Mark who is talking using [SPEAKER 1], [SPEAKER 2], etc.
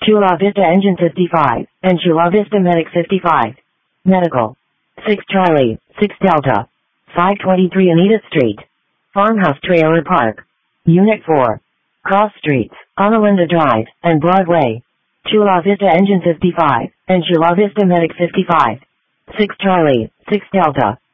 [SPEAKER 1] Chula Vista Engine 55, and Chula Vista Medic 55. Medical. 6 Charlie, 6 Delta. 523 Anita Street. Farmhouse Trailer Park. Unit 4. Cross Streets, Analinda Drive, and Broadway. Chula Vista Engine 55, and Chula Vista Medic 55. 6 Charlie, 6 Delta.